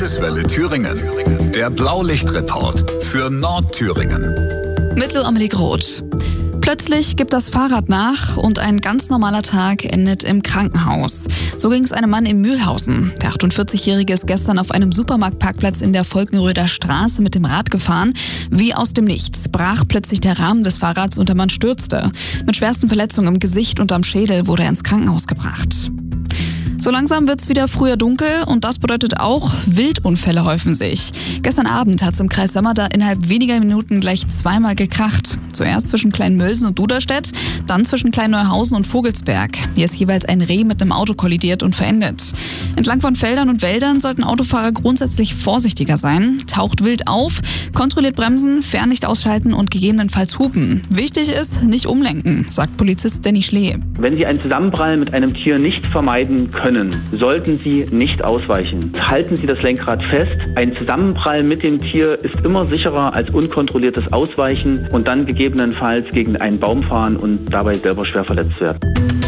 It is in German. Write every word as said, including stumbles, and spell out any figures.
Landeswelle Thüringen. Der Blaulichtreport für Nordthüringen. Mit Lo Amelie Groth. Plötzlich gibt das Fahrrad nach und ein ganz normaler Tag endet im Krankenhaus. So ging es einem Mann in Mühlhausen. Der achtundvierzigjährige ist gestern auf einem Supermarktparkplatz in der Volkenröder Straße mit dem Rad gefahren. Wie aus dem Nichts brach plötzlich der Rahmen des Fahrrads und der Mann stürzte. Mit schwersten Verletzungen im Gesicht und am Schädel wurde er ins Krankenhaus gebracht. So langsam wird's wieder früher dunkel und das bedeutet auch, Wildunfälle häufen sich. Gestern Abend hat's im Kreis Sömmerda innerhalb weniger Minuten gleich zweimal gekracht. Zuerst zwischen Kleinmölsen und Duderstedt, dann zwischen Kleinneuhausen und Vogelsberg. Hier ist jeweils ein Reh mit einem Auto kollidiert und verendet. Entlang von Feldern und Wäldern sollten Autofahrer grundsätzlich vorsichtiger sein. Taucht wild auf, kontrolliert bremsen, Fernlicht ausschalten und gegebenenfalls hupen. Wichtig ist, nicht umlenken, sagt Polizist Danny Schlee. Wenn Sie einen Zusammenprall mit einem Tier nicht vermeiden können, sollten Sie nicht ausweichen. Halten Sie das Lenkrad fest. Ein Zusammenprall mit dem Tier ist immer sicherer als unkontrolliertes Ausweichen und dann gegebenenfalls gegen einen Baum fahren und dabei selber schwer verletzt werden.